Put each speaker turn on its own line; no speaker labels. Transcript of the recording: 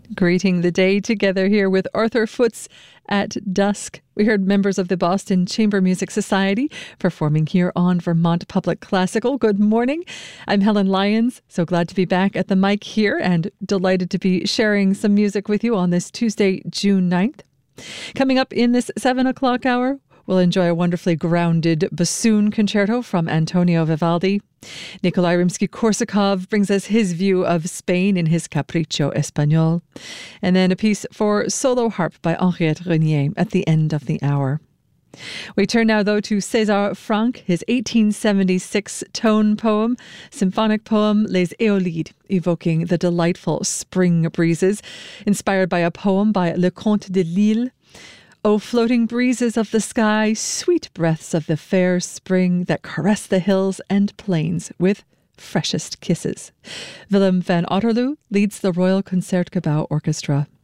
Greeting the day together here with Arthur Foots at dusk. We heard members of the Boston Chamber Music Society performing here on Vermont Public Classical. Good morning. I'm Helen Lyons. So glad to be back at the mic here and delighted to be sharing some music with you on this Tuesday, June 9th. Coming up in this 7 o'clock hour, we'll enjoy a wonderfully grounded bassoon concerto from Antonio Vivaldi. Nikolai Rimsky-Korsakov brings us his view of Spain in his Capriccio Español. And then a piece for solo harp by Henriette Renier at the end of the hour. We turn now, though, to César Franck, his 1876 tone poem, symphonic poem Les Éolides, evoking the delightful spring breezes, inspired by a poem by Leconte de Lisle. O floating breezes of the sky, sweet breaths of the fair spring that caress the hills and plains with freshest kisses. Willem van Otterloo leads the Royal Concertgebouw Orchestra.